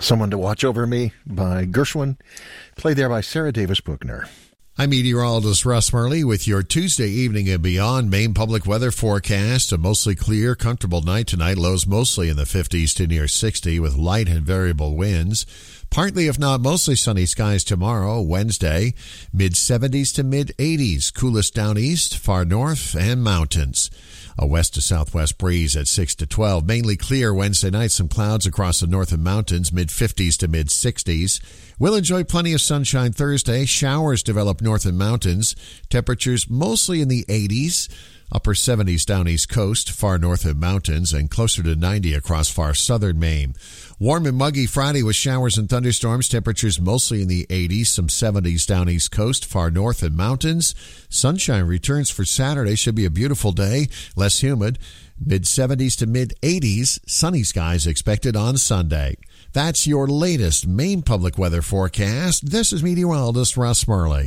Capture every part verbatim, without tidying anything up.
Someone to Watch Over Me by Gershwin, played there by Sarah Davis Buckner. I'm meteorologist Russ Murley with your Tuesday evening and beyond Maine public weather forecast. A mostly clear, comfortable night tonight. Lows mostly in the fifties to near sixty with light and variable winds. Partly, if not mostly sunny skies tomorrow, Wednesday. mid-seventies to mid-eighties. Coolest down east, far north, and mountains. A west to southwest breeze at six to twelve. Mainly clear Wednesday night. Some clouds across the north and mountains, mid-fifties to mid-sixties. We'll enjoy plenty of sunshine Thursday. Showers develop north and mountains. Temperatures mostly in the eighties. Upper seventies down east coast, far north and mountains, and closer to ninety across far southern Maine. Warm and muggy Friday with showers and thunderstorms. Temperatures mostly in the eighties, some seventies down east coast, far north and mountains. Sunshine returns for Saturday. Should be a beautiful day, less humid. mid-seventies to mid-eighties. Sunny skies expected on Sunday. That's your latest Maine public weather forecast. This is meteorologist Russ Murley.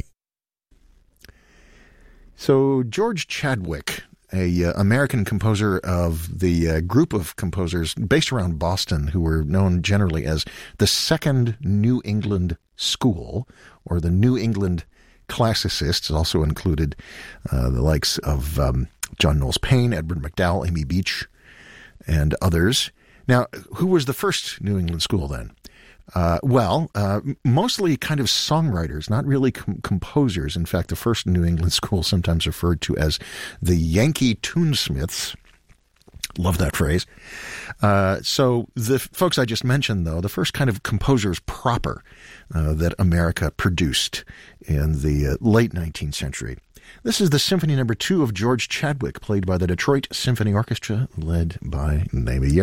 So George Chadwick, a uh, American composer of the uh, group of composers based around Boston who were known generally as the Second New England School, or the New England Classicists, also included uh, the likes of um, John Knowles Paine, Edward MacDowell, Amy Beach, and others. Now, who was the first New England School then? Uh, well, uh, mostly kind of songwriters, not really com- composers. In fact, the first New England School, sometimes referred to as the Yankee Tunesmiths. Love that phrase. Uh, so the folks I just mentioned, though, the first kind of composers proper uh, that America produced in the uh, late nineteenth century. This is the Symphony Number Two of George Chadwick, played by the Detroit Symphony Orchestra, led by Naomi Year.